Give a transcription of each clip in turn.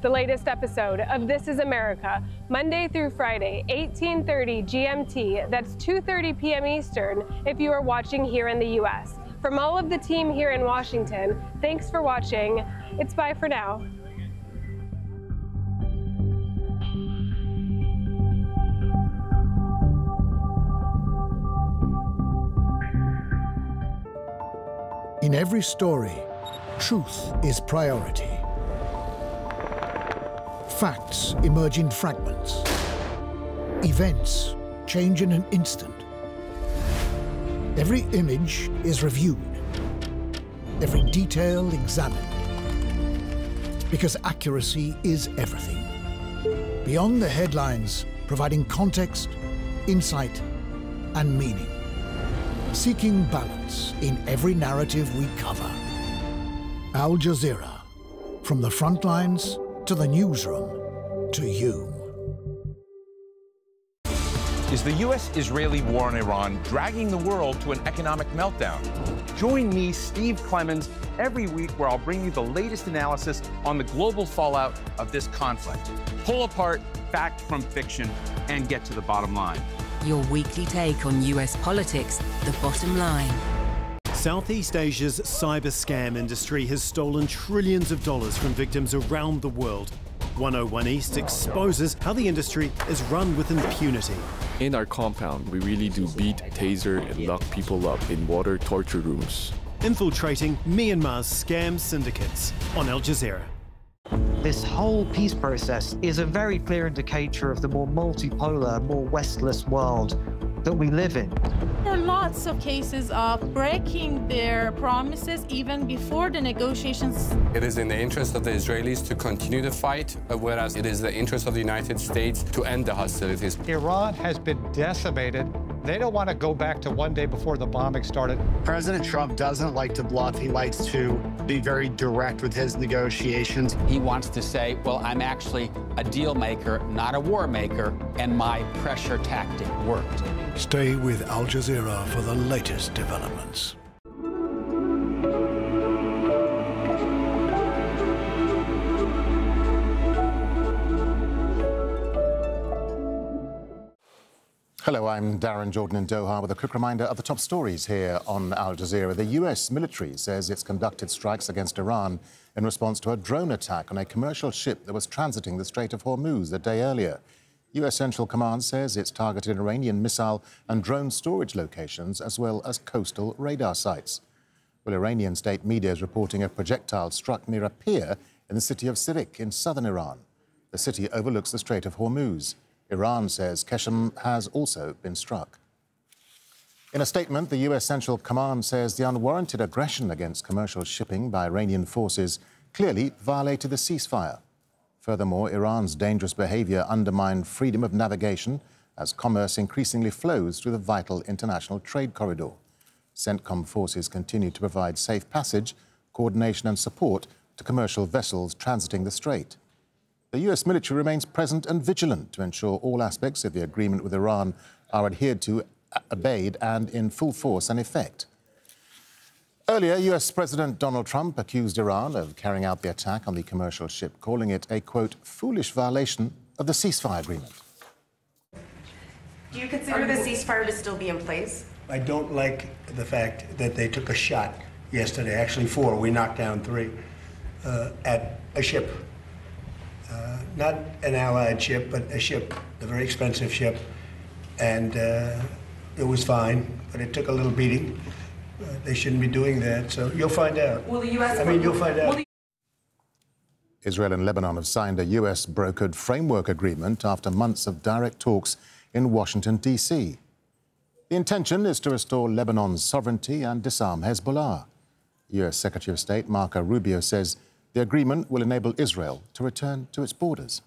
the latest episode of This is America, Monday through Friday, 18:30 GMT, that's 2:30 p.m. Eastern if you are watching here in the U.S. From all of the team here in Washington, thanks for watching. It's bye for now. In every story, truth is priority. Facts emerge in fragments. Events change in an instant. Every image is reviewed. Every detail examined. Because accuracy is everything. Beyond the headlines, providing context, insight, and meaning. Seeking balance in every narrative we cover. Al Jazeera. From the front lines to the newsroom to you. Is the U.S.-Israeli war in Iran dragging the world to an economic meltdown? Join me, Steve Clemons, every week where I'll bring you the latest analysis on the global fallout of this conflict. Pull apart fact from fiction and get to the bottom line. Your weekly take on US politics, The Bottom Line. Southeast Asia's cyber scam industry has stolen trillions of dollars from victims around the world. 101 East exposes how the industry is run with impunity. In our compound, we really do beat, taser, and lock people up in water torture rooms. Infiltrating Myanmar's scam syndicates on Al Jazeera. This whole peace process is a very clear indicator of the more multipolar, more westless world that we live in. There are lots of cases of breaking their promises even before the negotiations. It is in the interest of the Israelis to continue the fight, whereas it is the interest of the United States to end the hostilities. Iran has been decimated. They don't want to go back to one day before the bombing started. President Trump doesn't like to bluff. He likes to be very direct with his negotiations. He wants to say, well, I'm actually a deal maker, not a war maker, and my pressure tactic worked. Stay with Al Jazeera for the latest developments. Hello, I'm Darren Jordan in Doha with a quick reminder of the top stories here on Al Jazeera. The US military says it's conducted strikes against Iran in response to a drone attack on a commercial ship that was transiting the Strait of Hormuz a day earlier. US Central Command says it's targeted Iranian missile and drone storage locations as well as coastal radar sites. Well, Iranian state media is reporting a projectile struck near a pier in the city of Sirik in southern Iran. The city overlooks the Strait of Hormuz. Iran says Qeshm has also been struck. In a statement, the US Central Command says the unwarranted aggression against commercial shipping by Iranian forces clearly violated the ceasefire. Furthermore, Iran's dangerous behavior undermined freedom of navigation as commerce increasingly flows through the vital international trade corridor. CENTCOM forces continue to provide safe passage, coordination and support to commercial vessels transiting the strait. The US military remains present and vigilant to ensure all aspects of the agreement with Iran are adhered to, obeyed and in full force and effect. Earlier, US President Donald Trump accused Iran of carrying out the attack on the commercial ship, calling it a, quote, foolish violation of the ceasefire agreement. Do you consider the ceasefire to still be in place? I don't like the fact that they took a shot yesterday, actually 4, we knocked down 3, at a ship. Not an allied ship, but a ship, a very expensive ship, and it was fine, but it took a little beating. They shouldn't be doing that, so you'll find out. Will the U.S. you'll find out. Israel and Lebanon have signed a US-brokered framework agreement after months of direct talks in Washington, D.C. The intention is to restore Lebanon's sovereignty and disarm Hezbollah. US Secretary of State Marco Rubio says the agreement will enable Israel to return to its borders.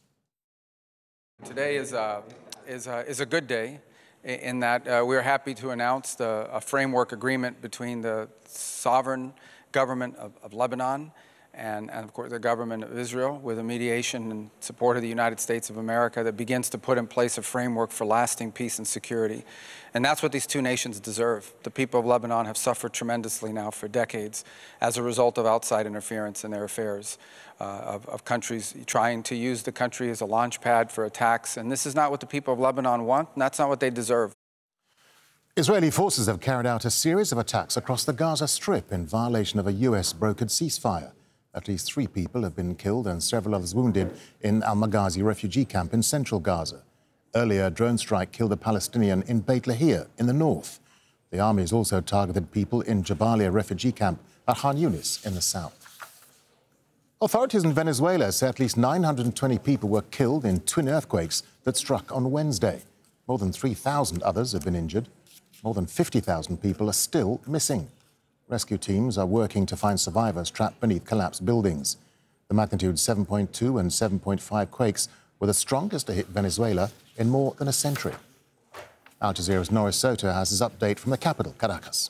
Today is a good day in that we're happy to announce a framework agreement between the sovereign government of Lebanon and of course the government of Israel, with a mediation and support of the United States of America that begins to put in place a framework for lasting peace and security. And that's what these two nations deserve. The people of Lebanon have suffered tremendously now for decades as a result of outside interference in their affairs, of countries trying to use the country as a launch pad for attacks. And this is not what the people of Lebanon want, and that's not what they deserve. Israeli forces have carried out a series of attacks across the Gaza Strip in violation of a US-brokered ceasefire. At least 3 people have been killed and several others wounded in Al-Maghazi refugee camp in central Gaza. Earlier, a drone strike killed a Palestinian in Beit Lahir in the north. The army has also targeted people in Jabalia refugee camp at Khan Yunis in the south. Authorities in Venezuela say at least 920 people were killed in twin earthquakes that struck on Wednesday. More than 3,000 others have been injured. More than 50,000 people are still missing. Rescue teams are working to find survivors trapped beneath collapsed buildings. The magnitude 7.2 and 7.5 quakes were the strongest to hit Venezuela in more than a century. Al Jazeera's Norris Soto has his update from the capital, Caracas.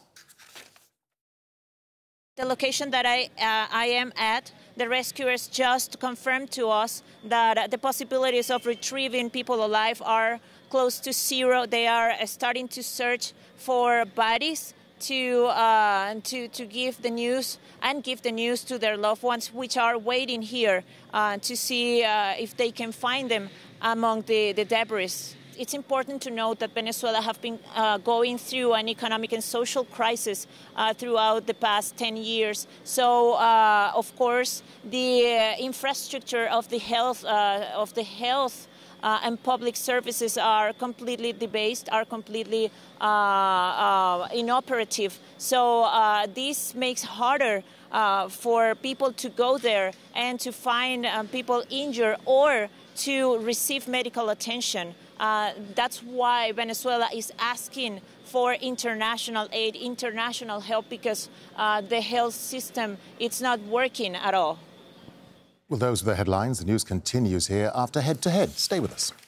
The location that I am at, the rescuers just confirmed to us that the possibilities of retrieving people alive are close to zero. They are starting to search for bodies to give the news and give the news to their loved ones, which are waiting here to see if they can find them among the debris. It's important to note that Venezuela have been going through an economic and social crisis throughout the past 10 years. So, of course, the infrastructure of the health and public services are completely debased, are completely inoperative. So this makes harder for people to go there and to find people injured or to receive medical attention. That's why Venezuela is asking for international aid, international help, because the health system, it's not working at all. Well, those are the headlines. The news continues here after Head to Head. Stay with us.